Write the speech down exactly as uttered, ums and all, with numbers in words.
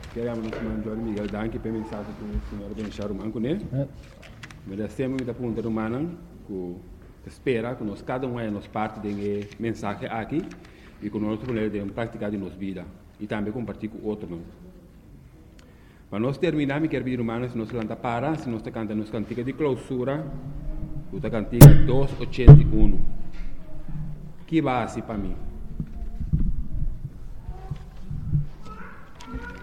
Queremos nos mandar Miguel Danke para mensagem para o senhor Benchar Manco, né? Mas sempre muita pergunta humana que espera que nós cada um é nos parte de mensagem aqui e que nós podemos praticar em nossa vida e também compartilhar com outros. Mas nós terminamos, quer vir humanos, nós lanta para, se nós cantamos nos cantiga de clausura, o cantiga duzentos e oitenta e um. Que base para mim?